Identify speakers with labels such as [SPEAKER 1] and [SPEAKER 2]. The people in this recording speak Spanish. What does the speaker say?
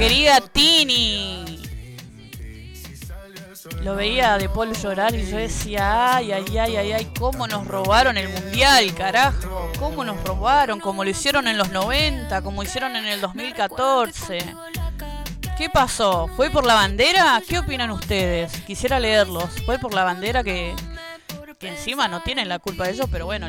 [SPEAKER 1] Querida Tini. Lo veía a De Paul llorar y yo decía, ay, ay, ay, ay, ay, cómo nos robaron el mundial, carajo. Cómo nos robaron, como lo hicieron en los 90, como hicieron en el 2014. ¿Qué pasó? ¿Fue por la bandera? ¿Qué opinan ustedes? Quisiera leerlos. ¿Fue por la bandera que encima no tienen la culpa de ellos, pero bueno,